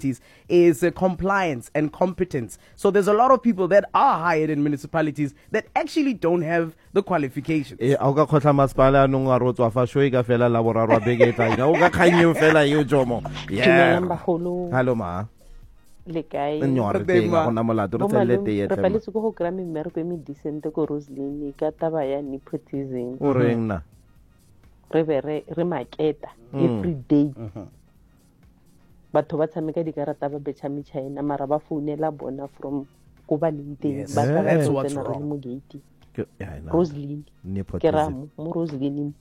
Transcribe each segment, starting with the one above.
municipalities is compliance and competence. So there's a lot of people that are hired in municipalities that actually don't have the qualifications. Auga khotla masipala nung rotswa fa shoe ka fela la boraro beke tla ina o ka khanyeng fela yo jomo. Yeah. Hello ma. Le kae Nyore teng go na molato re tselle teye re paletse go kra mmereko e me decent ko Roslyn ka taba ya nepotism o reng na re be re maketa every day batho ba tshameka dikarata ba betšha China mara ba founela bona from go ba leng teng ba that's what's tsena wrong. re mo gate yeah, Roslyn nepotism ke ra mo Roslyn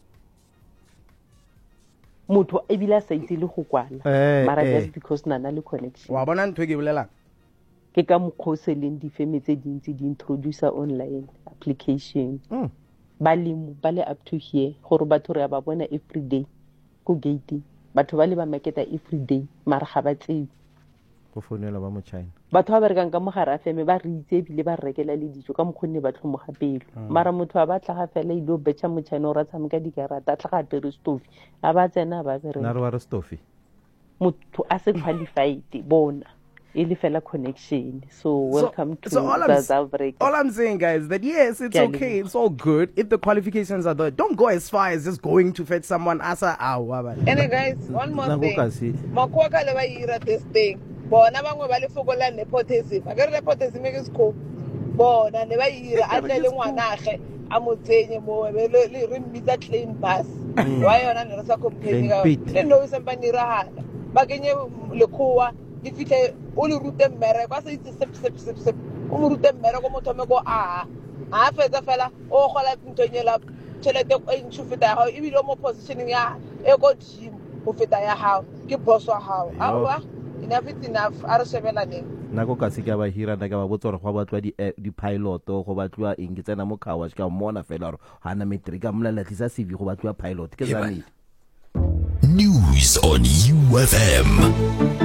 motho e bila sa itse le go kwala mara just because nana le connection wa bona ntwe ke bolelang ke ka mokhoseleng difeme tse dintsi di introducer online application ba le up to here gore batho re ba bona every day go gate batho ba le ba marketa every day mara ga ba tsebe go fonela ba mo China batho ba rekang ka mogara feme ba re itse bile ba rekela le dijo ka mokgonne ba tlhomoga pelo mara motho a ba tla ga fela ile o betša mo China o ra tshameka dikarata tla ga pere stofi a ba tsena ba bere na re wa re stofi motho a se qualified bona ile fela connection. So welcome to South Africa. All I'm saying, guys, that yes, it's okay, it's all good if the qualifications are there. Don't go as far as just going to fetch someone as a hour. And guys, one more thing. Makwaka le ba ira this thing. Bona bangwe ba le fokola nepotism. Akere nepotism ke sko. Bona ne ba ira atlele ngwanage a motsenye mo le re mbitsa claim bus. Wa yona ne re sa complain ka. Le no se ba nirahana. Ba kenye lekhowa di fitlhe o le rute mmere kwa se itse sep o mo rute mmere go motho me go a fetsa fela o gola ntonyela tšhelete e ntšhu feta ga e bile mo positioning ya e go dimo go feta ya hao ke boss wa hao awa enough is enough a re shebelaneng nako ka se ka ba hira nda ka ba botsa gore go batlwa di pilot go batlwa eng ke tsena mo khawa ka mona fela gore hana matric ka mla latlisa CV go batlwa pilot ke zani News on UFM.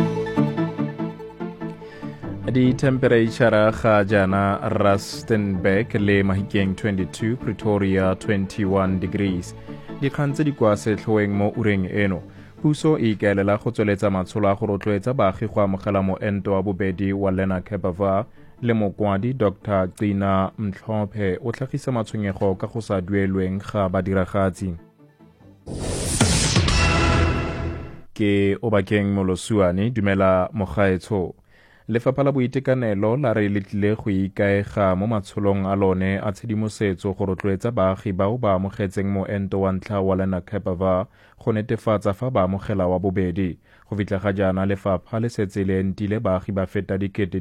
Di temperature ga jana Rustenburg le Mahikeng 22, Pretoria 21 degrees. Di kgantse di kwa setlhoeng mo ureng eno. Puso e ikaelela go tsweletsa matsholo a go rotloetsa baagi go amogela moento wa bobedi wa Lenacapavir le mokwadi Dr. Gcina Mhlophe o tlhagisa matshwenyego ka go sa duelweng ga badiragatsi. Ke Obakeng Molosuane dumela mogaetsho. Lefapha la Boitekanelo la re letlile go ikaega mo matsholong a lone a tshedimosetso go rotloetsa baagi bao ba amogetseng moento wa ntlha wa Lenacapavir go netefatsa fa ba amogela wa bobedi. Go fitlha ga jaana lefapha le setse le entile baagi ba feta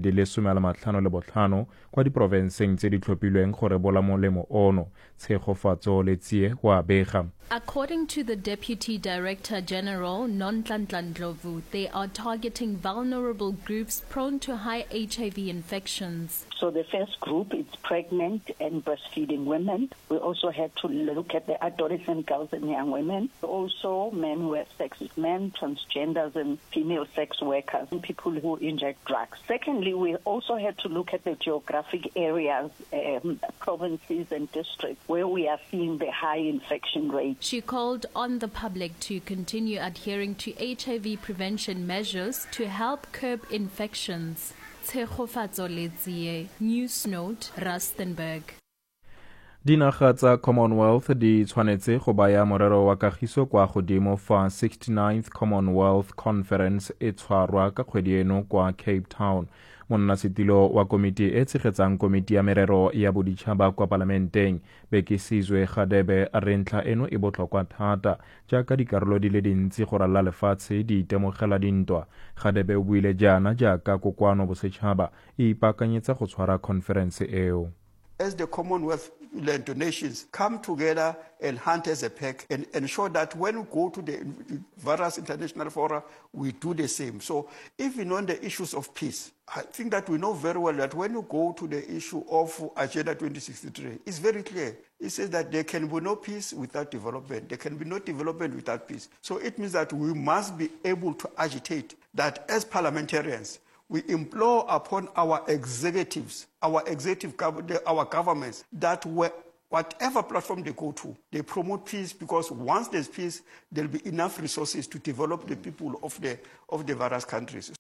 55,000 kwa diporofenseng tse di tlhophilweng gore bola molemo ono. Tshegofatso le tsie wa bega. According to the Deputy Director General, Nonhlanhla Ndlovu, they are targeting vulnerable groups prone to high HIV infections. So the first group is pregnant and breastfeeding women. We also had to look at the adolescent girls and young women. Also men who have sex with men, transgenders and female sex workers, and people who inject drugs. Secondly, we also had to look at the geographic areas, provinces and districts where we are seeing the high infection rate. She called on the public to continue adhering to HIV prevention measures to help curb infections. Tshegofatso le tsie. News Note, Rustenburg. Dinaga tsa Commonwealth di tshwanetse go baya morero wa kagiso kwa godimo fa 69th Commonwealth Conference e tshwarwa ka kgwedi eno kwa Cape Town. Monnasetilo wa komiti e tshegetsang komiti ya merero ya boditšhaba kwa parlamenteng Bekisizwe Radebe a re ntlha eno e botlhokwa thata jaaka dikarolo di le dintsi go ralala lefatshe di itemogela dintwa. Radebe o buile jaana jaaka kokoano bosetšhaba e ipaakanyetsa go tshwara conference eo. As the Commonwealth nations come together and hunt as a pack and ensure that when we go to the various international fora, we do the same. So even on the issues of peace, I think that we know very well that when you go to the issue of Agenda 2063, it's very clear. It says that there can be no peace without development. There can be no development without peace. So it means that we must be able to agitate that as parliamentarians, we implore upon our executives, our governments, that whatever platform they go to, they promote peace, because once there's peace, there'll be enough resources to develop the people of the various countries.